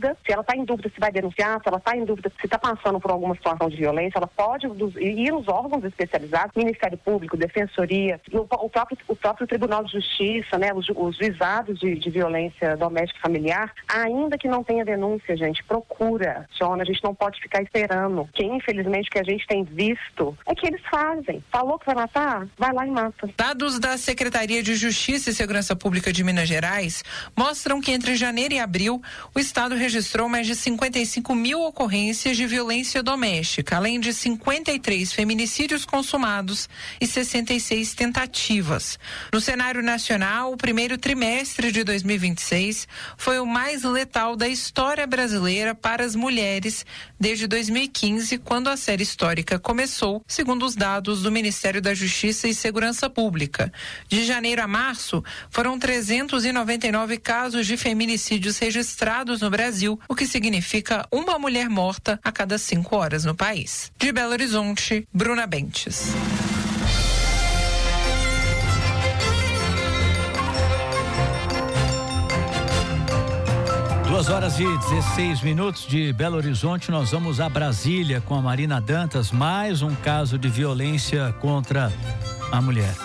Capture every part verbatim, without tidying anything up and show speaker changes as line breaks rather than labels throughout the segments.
dúvida, se ela está em dúvida se vai denunciar, se ela está em dúvida se está passando por alguma situação de violência, ela pode ir nos órgãos especializados, Ministério Público, Defensoria, o próprio, o próprio Tribunal de Justiça, né, os, os juizados de, de violência doméstica e familiar, ainda que não tenha denúncia, gente, procura, Jona, a gente não pode ficar esperando, que infelizmente o que a gente tem visto é que eles fazem. Falou que vai matar? Vai lá e mata.
Dados da Secretaria de Justiça e Segurança Pública de Minas Gerais mostram que entre janeiro e abril o estado registrou mais de cinquenta e cinco mil ocorrências de violência doméstica, além de cinquenta e três feminicídios consumados e sessenta e seis tentativas. No cenário nacional, o primeiro trimestre de dois mil e vinte e seis foi o mais letal da história brasileira para as mulheres desde dois mil e quinze, quando a série histórica começou, segundo os dados do Ministério da Justiça e Segurança Pública. De janeiro a março, foram trezentos e noventa e nove casos de feminicídios registrados no Brasil, o que significa uma mulher morta a cada cinco horas no país. De Belo Horizonte, Bruna Bentes.
Duas horas e dezesseis minutos de Belo Horizonte, nós vamos a Brasília com a Marina Dantas, mais um caso de violência contra a mulher.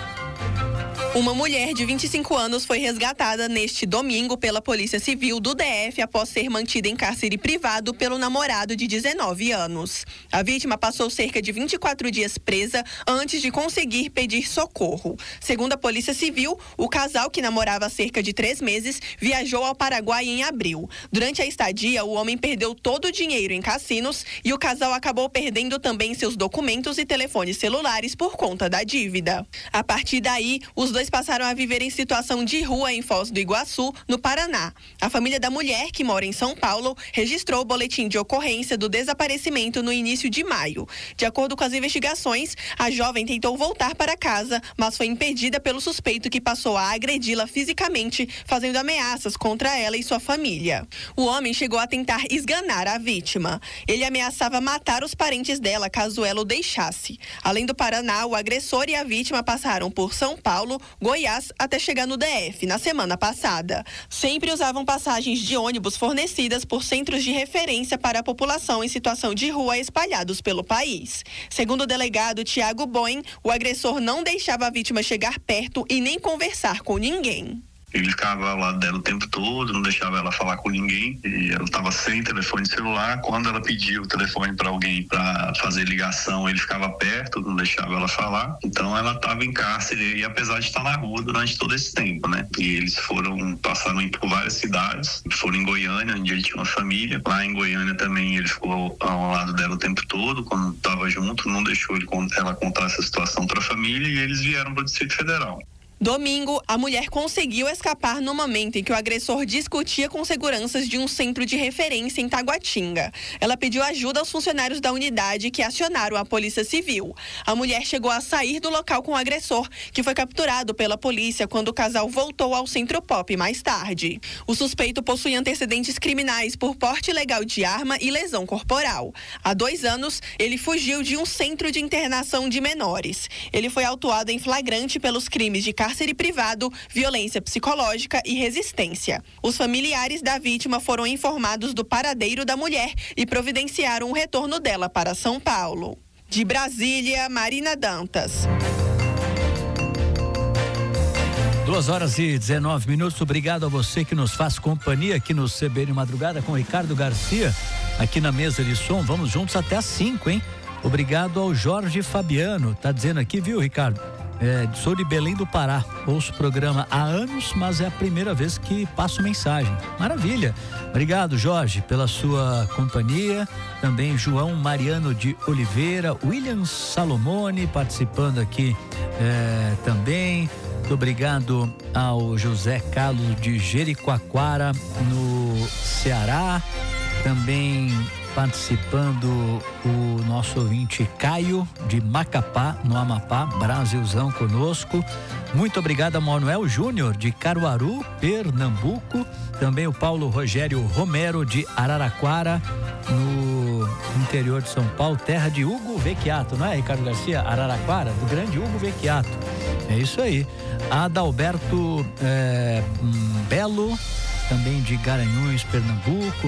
Uma mulher de vinte e cinco anos foi resgatada neste domingo pela Polícia Civil do D F após ser mantida em cárcere privado pelo namorado de dezenove anos. A vítima passou cerca de vinte e quatro dias presa antes de conseguir pedir socorro. Segundo a Polícia Civil, o casal, que namorava há cerca de três meses, viajou ao Paraguai em abril. Durante a estadia, o homem perdeu todo o dinheiro em cassinos e o casal acabou perdendo também seus documentos e telefones celulares por conta da dívida. A partir daí, os dois passaram a viver em situação de rua em Foz do Iguaçu, no Paraná. A família da mulher, que mora em São Paulo, registrou o boletim de ocorrência do desaparecimento no início de maio. De acordo com as investigações, a jovem tentou voltar para casa, mas foi impedida pelo suspeito, que passou a agredi-la fisicamente, fazendo ameaças contra ela e sua família. O homem chegou a tentar esganar a vítima. Ele ameaçava matar os parentes dela caso ela o deixasse. Além do Paraná, o agressor e a vítima passaram por São Paulo, Goiás, até chegar no D F na semana passada. Sempre usavam passagens de ônibus fornecidas por centros de referência para a população em situação de rua espalhados pelo país. Segundo o delegado Tiago Boen, o agressor não deixava a vítima chegar perto e nem conversar com ninguém.
Ele ficava ao lado dela o tempo todo, não deixava ela falar com ninguém, e ela estava sem telefone celular. Quando ela pedia o telefone para alguém para fazer ligação, ele ficava perto, não deixava ela falar. Então ela estava em cárcere, e apesar de estar na rua durante todo esse tempo, né? E eles foram, passaram por várias cidades, foram em Goiânia, onde ele tinha uma família. Lá em Goiânia também ele ficou ao lado dela o tempo todo, quando estava junto, não deixou ele, ela contar essa situação para a família, e eles vieram para o Distrito Federal.
Domingo, a mulher conseguiu escapar no momento em que o agressor discutia com seguranças de um centro de referência em Taguatinga. Ela pediu ajuda aos funcionários da unidade, que acionaram a Polícia Civil. A mulher chegou a sair do local com o agressor, que foi capturado pela polícia quando o casal voltou ao Centro Pop mais tarde. O suspeito possui antecedentes criminais por porte ilegal de arma e lesão corporal. Há dois anos, ele fugiu de um centro de internação de menores. Ele foi autuado em flagrante pelos crimes de cárcere privado, violência psicológica e resistência. Os familiares da vítima foram informados do paradeiro da mulher e providenciaram o retorno dela para São Paulo. De Brasília, Marina Dantas.
Duas horas e dezenove minutos. Obrigado a você que nos faz companhia aqui no C B N Madrugada com Ricardo Garcia, aqui na mesa de som. Vamos juntos até às cinco, hein? Obrigado ao Jorge Fabiano. Tá dizendo aqui, viu, Ricardo? É, sou de Belém do Pará, ouço o programa há anos, mas é a primeira vez que passo mensagem. Maravilha! Obrigado, Jorge, pela sua companhia. Também João Mariano de Oliveira, William Salomone participando aqui é, também. Muito obrigado ao José Carlos de Jericoacoara, no Ceará. Também participando o nosso ouvinte Caio de Macapá, no Amapá, Brasilzão conosco. Muito obrigado a Manuel Júnior de Caruaru, Pernambuco. Também o Paulo Rogério Romero de Araraquara, no interior de São Paulo, terra de Hugo Vecchiato, não é, Ricardo Garcia? Araraquara, do grande Hugo Vecchiato. É isso aí. Adalberto é, Belo, também de Garanhuns, Pernambuco.